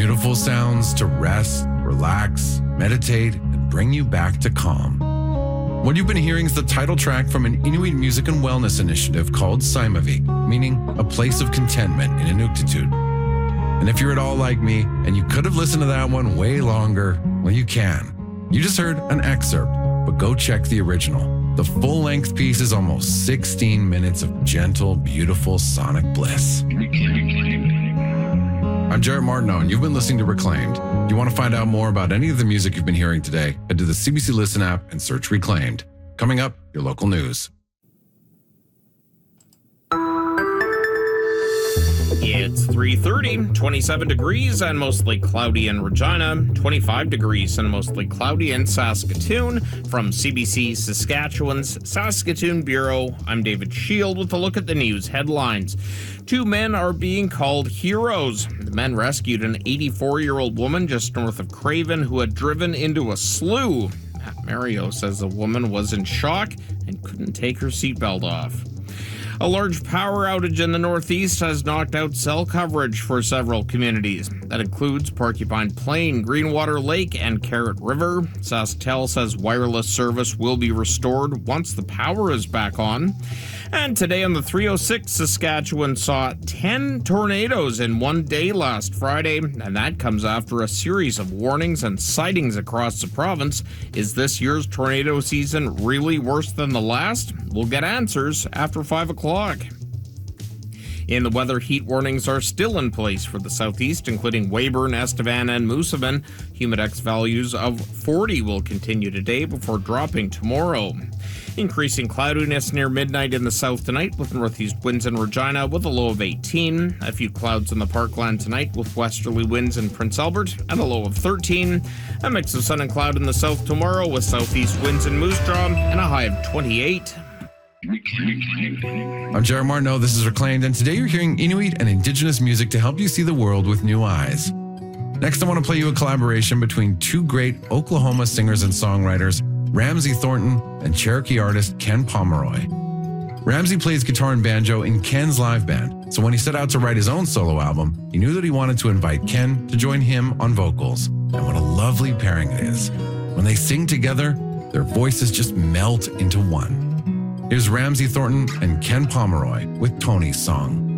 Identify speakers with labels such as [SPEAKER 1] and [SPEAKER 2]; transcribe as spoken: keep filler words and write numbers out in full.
[SPEAKER 1] Beautiful sounds to rest, relax, meditate, and bring you back to calm. What you've been hearing is the title track from an Inuit music and wellness initiative called Saimavik, meaning a place of contentment in Inuktitut. And if you're at all like me, and you could have listened to that one way longer, well, you can. You just heard an excerpt, but go check the original. The full-length piece is almost sixteen minutes of gentle, beautiful sonic bliss. I'm Jarrett Martineau, and you've been listening to Reclaimed. If you want to find out more about any of the music you've been hearing today, head to the C B C Listen app and search Reclaimed. Coming up, your local news.
[SPEAKER 2] It's three thirty, twenty-seven degrees and mostly cloudy in Regina, twenty-five degrees and mostly cloudy in Saskatoon. From C B C Saskatchewan's Saskatoon Bureau, I'm David Shield with a look at the news headlines. Two men are being called heroes. The men rescued an eighty-four-year-old woman just north of Craven who had driven into a slough. Matt Mario says the woman was in shock and couldn't take her seatbelt off. A large power outage in the Northeast has knocked out cell coverage for several communities. That includes Porcupine Plain, Greenwater Lake, and Carrot River. SaskTel says wireless service will be restored once the power is back on. And today on the three oh six, Saskatchewan saw ten tornadoes in one day last Friday, and that comes after a series of warnings and sightings across the province. Is this year's tornado season really worse than the last? We'll get answers after five o'clock. In the weather, heat warnings are still in place for the southeast, including Weyburn, Estevan, and Moosomin. Humidex values of forty will continue today before dropping tomorrow. Increasing cloudiness near midnight in the south tonight with northeast winds in Regina with a low of eighteen. A few clouds in the Parkland tonight with westerly winds in Prince Albert and a low of thirteen. A mix of sun and cloud in the south tomorrow with southeast winds in Moose Jaw and a high of twenty-eight.
[SPEAKER 1] I'm Jarrett Martineau, this is Reclaimed, and today you're hearing Inuit and Indigenous music to help you see the world with new eyes. Next, I want to play you a collaboration between two great Oklahoma singers and songwriters, Ramsey Thornton and Cherokee artist Ken Pomeroy. Ramsey plays guitar and banjo in Ken's live band, so when he set out to write his own solo album, he knew that he wanted to invite Ken to join him on vocals. And what a lovely pairing it is. When they sing together, their voices just melt into one. Here's Ramsey Thornton and Ken Pomeroy with Tony's song.